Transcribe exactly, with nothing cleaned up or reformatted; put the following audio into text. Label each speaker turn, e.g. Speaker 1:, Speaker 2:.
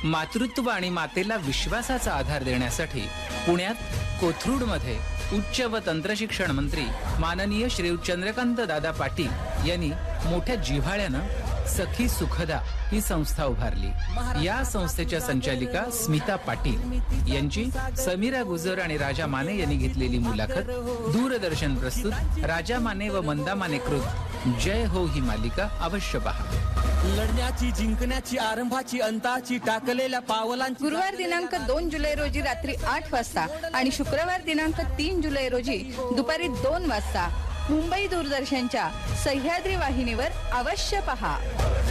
Speaker 1: मातृत्व आणि मातेला विश्वासाचा आधार देण्यासाठी पुण्यात कोथरूडमध्ये उच्च व तंत्रशिक्षण मंत्री माननीय श्री चंद्रकांत दादा पाटील यांनी मोठ्या जिव्हाळ्यानं सखी सुखदा ही संस्था उभारली। या संस्थेच्या संचालिका स्मिता पाटील यांची समीरा गुजर आणि राजा माने यांनी घेतलेली मुलाखत दूरदर्शन प्रस्तुत राजा माने व मंदा माने कृत जय हो ही मालिका अवश्य पहा।
Speaker 2: लढण्याची जिंकण्याची आरंभाची अंताची टाकलेल्या पावलांची
Speaker 3: गुरुवार दिनांक दोन जुलै रोजी रात्री आठ वाजता आणि शुक्रवार दिनांक तीन जुलै रोजी दुपारी दोन वाजता मुंबई दूरदर्शनच्या सह्याद्री वाहिनीवर अवश्य पहा।